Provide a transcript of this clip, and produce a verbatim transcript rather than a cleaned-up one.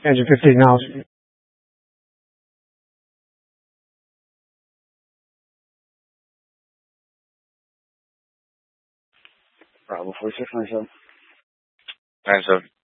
Engine fifteen now. Bravo four six nine seven. Nine seven.